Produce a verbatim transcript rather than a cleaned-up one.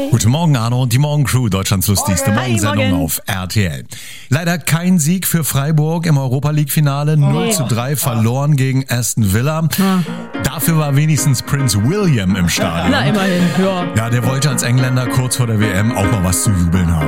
Guten Morgen, Arno und die Morgencrew, Deutschlands lustigste Hi, Morgensendung morgen. auf R T L. Leider kein Sieg für Freiburg im Europa-League-Finale, null zu drei verloren gegen Aston Villa. Dafür war wenigstens Prince William im Stadion. Na, immerhin, ja. Ja, der wollte als Engländer kurz vor der W M auch mal was zu jubeln haben.